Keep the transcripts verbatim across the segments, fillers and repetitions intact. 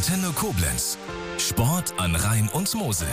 Antenne Koblenz. Sport an Rhein und Mosel.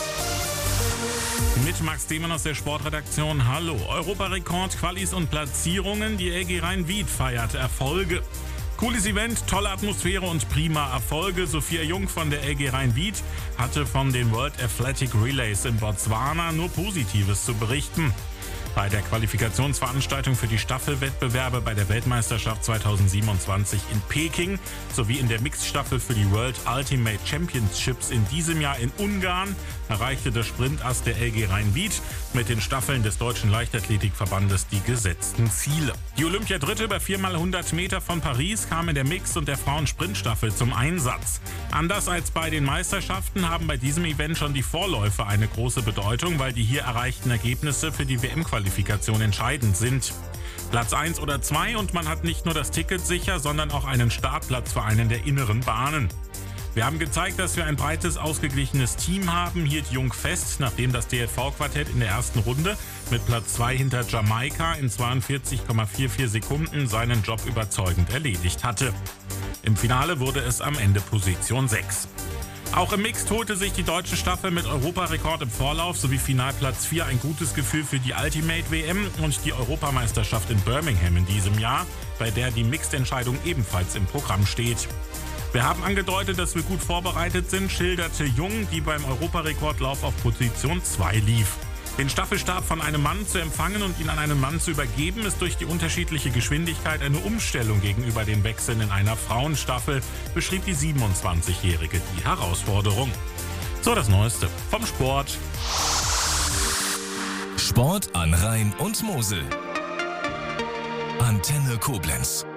Mit Max Demann aus der Sportredaktion. Hallo. Europarekord, Qualis und Platzierungen. Die L G Rhein-Wied feiert Erfolge. Cooles Event, tolle Atmosphäre und prima Erfolge. Sophia Jung von der L G Rhein-Wied hatte von den World Athletic Relays in Botswana nur Positives zu berichten. Bei der Qualifikationsveranstaltung für die Staffelwettbewerbe bei der Weltmeisterschaft zweitausendsiebenundzwanzig in Peking sowie in der Mixstaffel für die World Ultimate Championships in diesem Jahr in Ungarn erreichte das Sprintass der L G Rhein-Wied mit den Staffeln des Deutschen Leichtathletikverbandes die gesetzten Ziele. Die Olympiadritte über vier mal hundert Meter von Paris kam in der Mix- und der Frauen-Sprintstaffel zum Einsatz. Anders als bei den Meisterschaften haben bei diesem Event schon die Vorläufe eine große Bedeutung, weil die hier erreichten Ergebnisse für die W M-Qualifikation entscheidend sind. Platz eins oder zwei und man hat nicht nur das Ticket sicher, sondern auch einen Startplatz für einen der inneren Bahnen. Wir haben gezeigt, dass wir ein breites, ausgeglichenes Team haben, hielt Jung fest, nachdem das D L V-Quartett in der ersten Runde mit Platz zwei hinter Jamaika in zweiundvierzig Komma vierundvierzig Sekunden seinen Job überzeugend erledigt hatte. Im Finale wurde es am Ende Position sechs. Auch im Mixed holte sich die deutsche Staffel mit Europarekord im Vorlauf sowie Finalplatz vier ein gutes Gefühl für die Ultimate W M und die Europameisterschaft in Birmingham in diesem Jahr, bei der die Mixed-Entscheidung ebenfalls im Programm steht. Wir haben angedeutet, dass wir gut vorbereitet sind, schilderte Jung, die beim Europarekordlauf auf Position zwei lief. Den Staffelstab von einem Mann zu empfangen und ihn an einen Mann zu übergeben, ist durch die unterschiedliche Geschwindigkeit eine Umstellung gegenüber den Wechseln in einer Frauenstaffel, beschrieb die siebenundzwanzigjährige die Herausforderung. So das Neueste vom Sport. Sport an Rhein und Mosel. Antenne Koblenz.